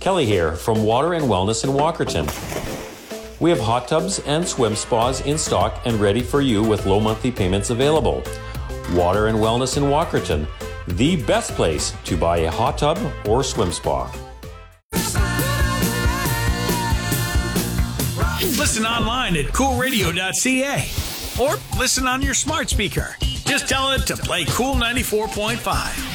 Kelly here from Water and Wellness in Walkerton. We have hot tubs and swim spas in stock and ready for you with low monthly payments available. Water and Wellness in Walkerton, the best place to buy a hot tub or swim spa. Listen online at coolradio.ca or listen on your smart speaker. Just tell it to play Cool 94.5.